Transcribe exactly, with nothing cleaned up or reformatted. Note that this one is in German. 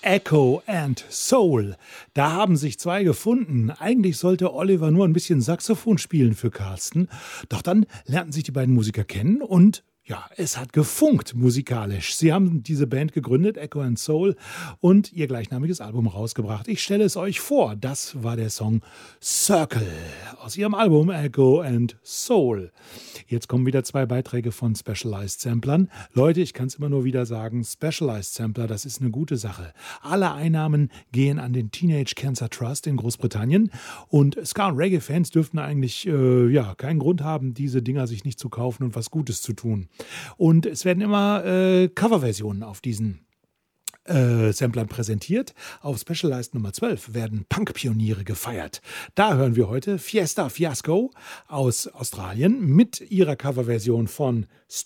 Echo and Soul. Da haben sich zwei gefunden. Eigentlich sollte Oliver nur ein bisschen Saxophon spielen für Carsten. Doch dann lernten sich die beiden Musiker kennen und ja, es hat gefunkt musikalisch. Sie haben diese Band gegründet, Echo and Soul, und ihr gleichnamiges Album rausgebracht. Ich stelle es euch vor, das war der Song Circle aus ihrem Album Echo and Soul. Jetzt kommen wieder zwei Beiträge von Specialized Samplern. Leute, ich kann es immer nur wieder sagen, Specialized Sampler, das ist eine gute Sache. Alle Einnahmen gehen an den Teenage Cancer Trust in Großbritannien und Ska- und Reggae-Fans dürften eigentlich äh, ja, keinen Grund haben, diese Dinger sich nicht zu kaufen und was Gutes zu tun. Und es werden immer äh, Coverversionen auf diesen äh, Samplern präsentiert. Auf Specialized Nummer zwölf werden Punk-Pioniere gefeiert. Da hören wir heute Fiesta Fiasco aus Australien mit ihrer Coverversion von